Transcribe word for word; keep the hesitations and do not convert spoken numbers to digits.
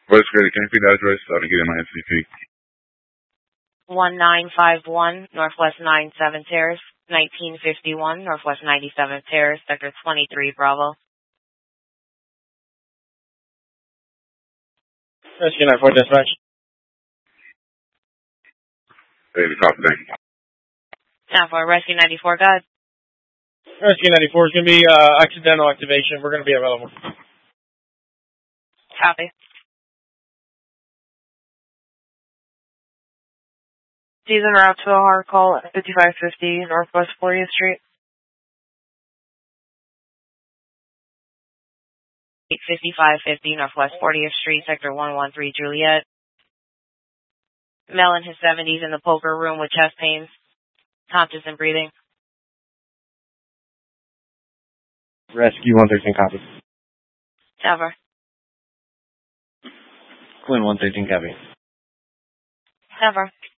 What's great? Can you repeat the address so I can get in my S C P? one nine five one Northwest ninety-seventh Terrace, nineteen fifty-one Northwest ninety-seventh Terrace, Sector twenty-three, Bravo. Rescue nine four dispatch. Hey, the cop, thank you. Now for Rescue ninety-four, go ahead. Rescue ninety-four is going to be uh, accidental activation. We're going to be available. Copy. He's en route to a hard call at fifty-five fifty Northwest fortieth Street. fifty-five fifty Northwest fortieth Street, Sector one one three, Juliet. Male in his seventies in the poker room with chest pains, conscious and breathing. Rescue one thirteen copy. Never. Quinn one thirteen copy. Never.